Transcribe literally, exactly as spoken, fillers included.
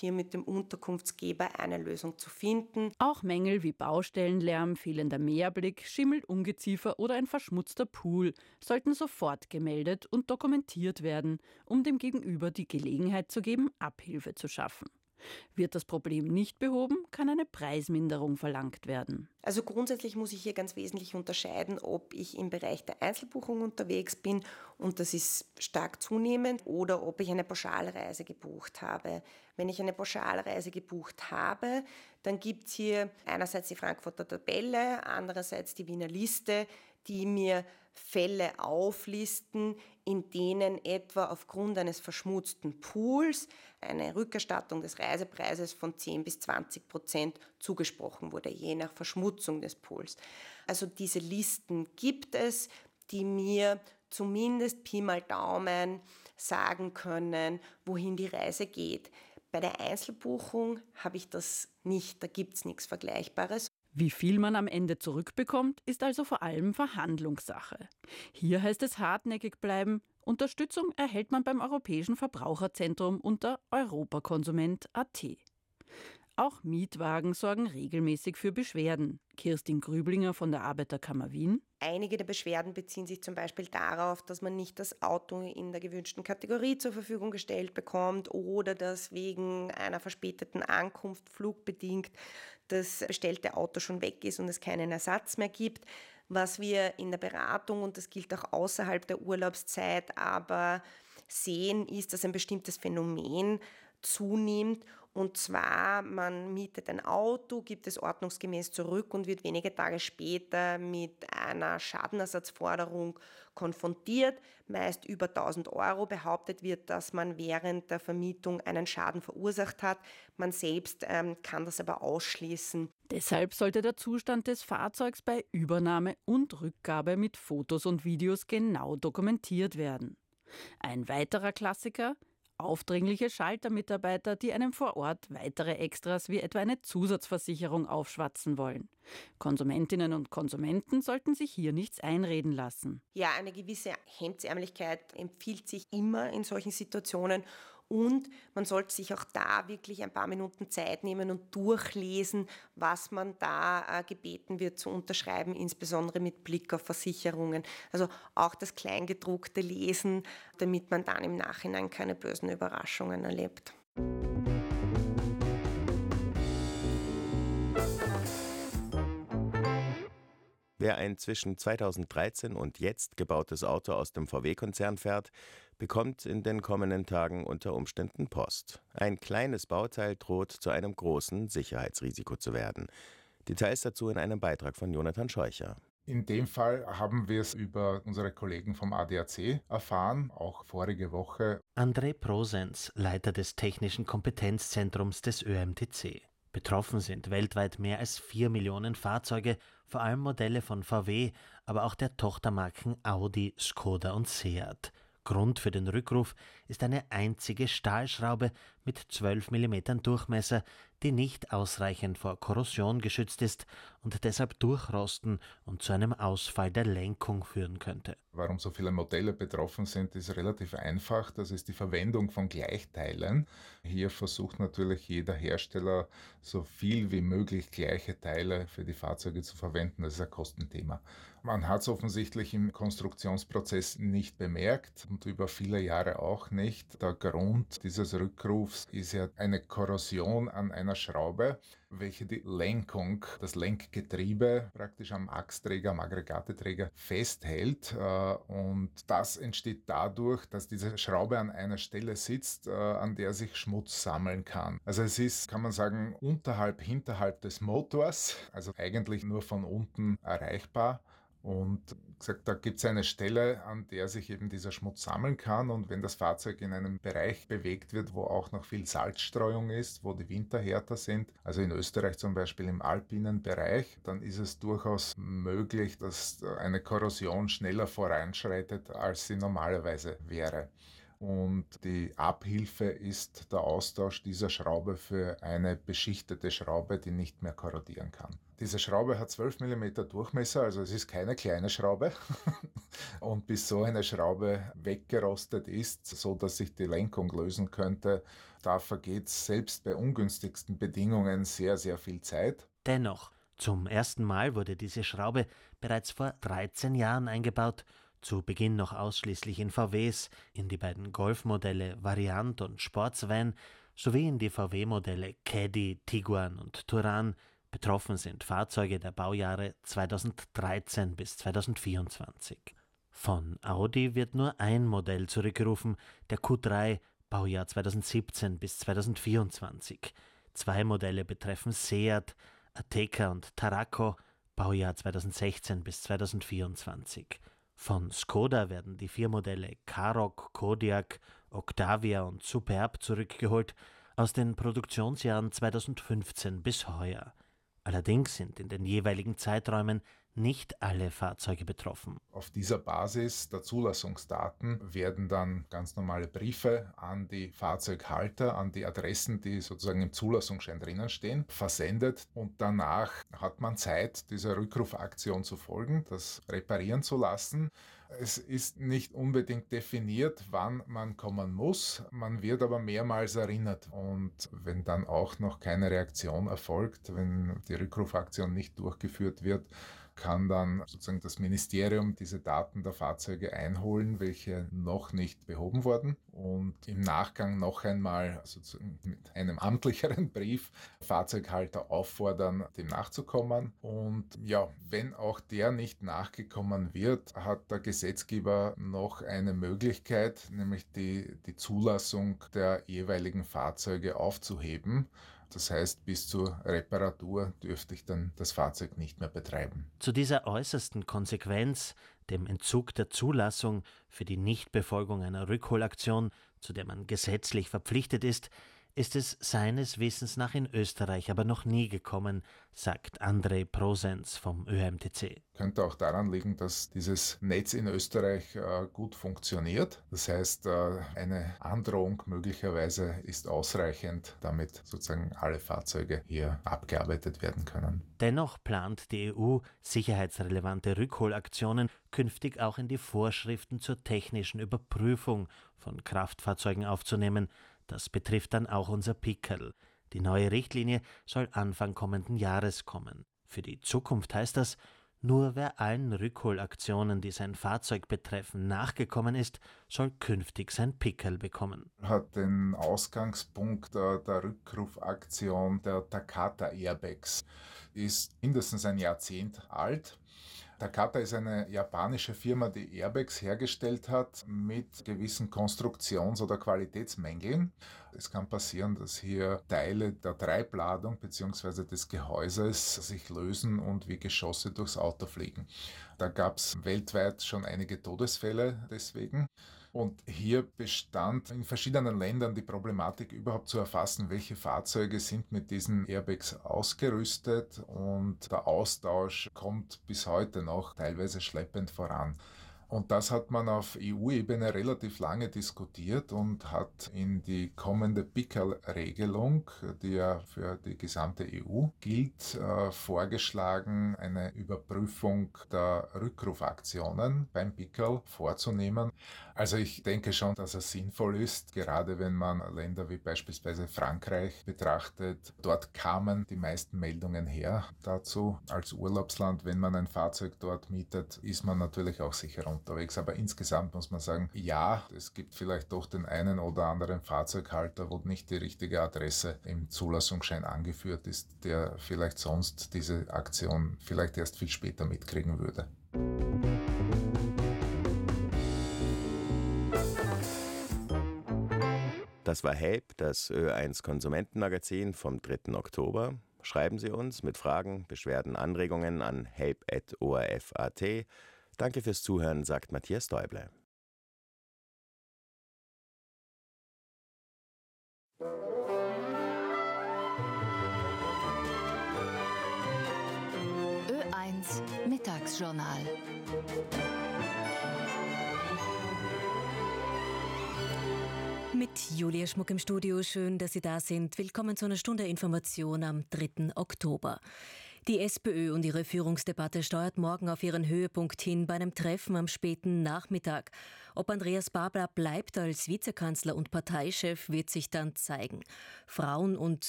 hier mit dem Unterkunftsgeber eine Lösung zu finden. Auch Mängel wie Baustellenlärm, fehlender Meerblick, Schimmel, Ungeziefer oder ein verschmutzter Pool sollten sofort gemeldet und dokumentiert werden, um dem Gegenüber die Gelegenheit zu geben, Abhilfe zu schaffen. Wird das Problem nicht behoben, kann eine Preisminderung verlangt werden. Also grundsätzlich muss ich hier ganz wesentlich unterscheiden, ob ich im Bereich der Einzelbuchung unterwegs bin, und das ist stark zunehmend, oder ob ich eine Pauschalreise gebucht habe. Wenn ich eine Pauschalreise gebucht habe, dann gibt es hier einerseits die Frankfurter Tabelle, andererseits die Wiener Liste, die mir Fälle auflisten, in denen etwa aufgrund eines verschmutzten Pools eine Rückerstattung des Reisepreises von zehn bis zwanzig Prozent zugesprochen wurde, je nach Verschmutzung des Pools. Also diese Listen gibt es, die mir zumindest Pi mal Daumen sagen können, wohin die Reise geht. Bei der Einzelbuchung habe ich das nicht, da gibt es nichts Vergleichbares. Wie viel man am Ende zurückbekommt, ist also vor allem Verhandlungssache. Hier heißt es hartnäckig bleiben. Unterstützung erhält man beim Europäischen Verbraucherzentrum unter europakonsument punkt a t. Auch Mietwagen sorgen regelmäßig für Beschwerden. Kirstin Grüblinger von der Arbeiterkammer Wien. Einige der Beschwerden beziehen sich zum Beispiel darauf, dass man nicht das Auto in der gewünschten Kategorie zur Verfügung gestellt bekommt oder dass wegen einer verspäteten Ankunft flugbedingt das bestellte Auto schon weg ist und es keinen Ersatz mehr gibt. Was wir in der Beratung, und das gilt auch außerhalb der Urlaubszeit, aber sehen, ist, dass ein bestimmtes Phänomen zunimmt. Und zwar, man mietet ein Auto, gibt es ordnungsgemäß zurück und wird wenige Tage später mit einer Schadenersatzforderung konfrontiert, meist über tausend Euro. Behauptet wird, dass man während der Vermietung einen Schaden verursacht hat. Man selbst ähm, kann das aber ausschließen. Deshalb sollte der Zustand des Fahrzeugs bei Übernahme und Rückgabe mit Fotos und Videos genau dokumentiert werden. Ein weiterer Klassiker: aufdringliche Schaltermitarbeiter, die einem vor Ort weitere Extras wie etwa eine Zusatzversicherung aufschwatzen wollen. Konsumentinnen und Konsumenten sollten sich hier nichts einreden lassen. Ja, eine gewisse Hemdsärmlichkeit empfiehlt sich immer in solchen Situationen. Und man sollte sich auch da wirklich ein paar Minuten Zeit nehmen und durchlesen, was man da äh, gebeten wird zu unterschreiben, insbesondere mit Blick auf Versicherungen. Also auch das Kleingedruckte lesen, damit man dann im Nachhinein keine bösen Überraschungen erlebt. Wer ein zwischen zweitausenddreizehn und jetzt gebautes Auto aus dem V W-Konzern fährt, bekommt in den kommenden Tagen unter Umständen Post. Ein kleines Bauteil droht zu einem großen Sicherheitsrisiko zu werden. Details dazu in einem Beitrag von Jonathan Scheucher. In dem Fall haben wir es über unsere Kollegen vom A D A C erfahren, auch vorige Woche. André Prosens, Leiter des Technischen Kompetenzzentrums des Ö M T C. Betroffen sind weltweit mehr als vier Millionen Fahrzeuge, vor allem Modelle von V W, aber auch der Tochtermarken Audi, Skoda und Seat. Grund für den Rückruf ist eine einzige Stahlschraube mit zwölf Millimeter Durchmesser, die nicht ausreichend vor Korrosion geschützt ist und deshalb durchrosten und zu einem Ausfall der Lenkung führen könnte. Warum so viele Modelle betroffen sind, ist relativ einfach. Das ist die Verwendung von Gleichteilen. Hier versucht natürlich jeder Hersteller, so viel wie möglich gleiche Teile für die Fahrzeuge zu verwenden. Das ist ein Kostenthema. Man hat es offensichtlich im Konstruktionsprozess nicht bemerkt und über viele Jahre auch nicht. Der Grund dieses Rückrufs ist ja eine Korrosion an einer Schraube, welche die Lenkung, das Lenkgetriebe praktisch am Achsträger, am Aggregateträger festhält. Und das entsteht dadurch, dass diese Schraube an einer Stelle sitzt, an der sich Schmutz sammeln kann. Also es ist, kann man sagen, unterhalb, hinterhalb des Motors, also eigentlich nur von unten erreichbar. Und gesagt, da gibt es eine Stelle, an der sich eben dieser Schmutz sammeln kann. Und wenn das Fahrzeug in einem Bereich bewegt wird, wo auch noch viel Salzstreuung ist, wo die Winter härter sind, also in Österreich zum Beispiel im alpinen Bereich, dann ist es durchaus möglich, dass eine Korrosion schneller voranschreitet, als sie normalerweise wäre. Und die Abhilfe ist der Austausch dieser Schraube für eine beschichtete Schraube, die nicht mehr korrodieren kann. Diese Schraube hat zwölf Millimeter Durchmesser, also es ist keine kleine Schraube. Und bis so eine Schraube weggerostet ist, so dass sich die Lenkung lösen könnte, Da vergeht selbst bei ungünstigsten Bedingungen sehr, sehr viel Zeit. Dennoch, zum ersten Mal wurde diese Schraube bereits vor dreizehn Jahren eingebaut, zu Beginn noch ausschließlich in V Ws, in die beiden Golfmodelle Variant und Sportsvan sowie in die V W-Modelle Caddy, Tiguan und Touran. Betroffen sind Fahrzeuge der Baujahre zweitausenddreizehn bis zweitausendvierundzwanzig. Von Audi wird nur ein Modell zurückgerufen, der Q drei, Baujahr zweitausendsiebzehn bis zweitausendvierundzwanzig. Zwei Modelle betreffen Seat, Ateca und Tarraco, Baujahr zweitausendsechzehn bis zweitausendvierundzwanzig. Von Skoda werden die vier Modelle Karoq, Kodiaq, Octavia und Superb zurückgeholt aus den Produktionsjahren zweitausendfünfzehn bis heuer. Allerdings sind in den jeweiligen Zeiträumen nicht alle Fahrzeuge betroffen. Auf dieser Basis der Zulassungsdaten werden dann ganz normale Briefe an die Fahrzeughalter, an die Adressen, die sozusagen im Zulassungsschein drinnen stehen, versendet, und danach hat man Zeit, dieser Rückrufaktion zu folgen, das reparieren zu lassen. Es ist nicht unbedingt definiert, wann man kommen muss. Man wird aber mehrmals erinnert. Und wenn dann auch noch keine Reaktion erfolgt, wenn die Rückrufaktion nicht durchgeführt wird, kann dann sozusagen das Ministerium diese Daten der Fahrzeuge einholen, welche noch nicht behoben wurden, und im Nachgang noch einmal sozusagen mit einem amtlicheren Brief Fahrzeughalter auffordern, dem nachzukommen. Und ja, wenn auch der nicht nachgekommen wird, hat der Gesetzgeber noch eine Möglichkeit, nämlich die, die Zulassung der jeweiligen Fahrzeuge aufzuheben. Das heißt, bis zur Reparatur dürfte ich dann das Fahrzeug nicht mehr betreiben. Zu dieser äußersten Konsequenz, dem Entzug der Zulassung für die Nichtbefolgung einer Rückholaktion, zu der man gesetzlich verpflichtet ist, ist es seines Wissens nach in Österreich aber noch nie gekommen, sagt Andrej Prosens vom Ö M T C. Könnte auch daran liegen, dass dieses Netz in Österreich äh, gut funktioniert. Das heißt, äh, eine Androhung möglicherweise ist ausreichend, damit sozusagen alle Fahrzeuge hier abgearbeitet werden können. Dennoch plant die E U, sicherheitsrelevante Rückholaktionen künftig auch in die Vorschriften zur technischen Überprüfung von Kraftfahrzeugen aufzunehmen. Das betrifft dann auch unser Pickerl. Die neue Richtlinie soll Anfang kommenden Jahres kommen. Für die Zukunft heißt das, nur wer allen Rückholaktionen, die sein Fahrzeug betreffen, nachgekommen ist, soll künftig sein Pickerl bekommen. Hat den Ausgangspunkt der, der Rückrufaktion der Takata Airbags. Ist mindestens ein Jahrzehnt alt. Takata ist eine japanische Firma, die Airbags hergestellt hat mit gewissen Konstruktions- oder Qualitätsmängeln. Es kann passieren, dass hier Teile der Treibladung bzw. des Gehäuses sich lösen und wie Geschosse durchs Auto fliegen. Da gab es weltweit schon einige Todesfälle deswegen. Und hier bestand in verschiedenen Ländern die Problematik, überhaupt zu erfassen, welche Fahrzeuge sind mit diesen Airbags ausgerüstet, und der Austausch kommt bis heute noch teilweise schleppend voran. Und das hat man auf E U-Ebene relativ lange diskutiert und hat in die kommende Pickerl-Regelung, die ja für die gesamte E U gilt, äh, vorgeschlagen, eine Überprüfung der Rückrufaktionen beim Pickerl vorzunehmen. Also ich denke schon, dass es sinnvoll ist, gerade wenn man Länder wie beispielsweise Frankreich betrachtet. Dort kamen die meisten Meldungen her dazu. Als Urlaubsland, wenn man ein Fahrzeug dort mietet, ist man natürlich auch sicher unterwegs. Aber insgesamt muss man sagen, ja, es gibt vielleicht doch den einen oder anderen Fahrzeughalter, wo nicht die richtige Adresse im Zulassungsschein angeführt ist, der vielleicht sonst diese Aktion vielleicht erst viel später mitkriegen würde. Das war Help, das Ö eins Konsumentenmagazin vom dritten Oktober. Schreiben Sie uns mit Fragen, Beschwerden, Anregungen an help at o r f punkt a t. Danke fürs Zuhören, sagt Matthias Däuble. Ö eins Mittagsjournal. Mit Julia Schmuck im Studio. Schön, dass Sie da sind. Willkommen zu einer Stunde Information am dritten Oktober. Die SPÖ und ihre Führungsdebatte steuert morgen auf ihren Höhepunkt hin bei einem Treffen am späten Nachmittag. Ob Andreas Babler bleibt als Vizekanzler und Parteichef, wird sich dann zeigen. Frauen- und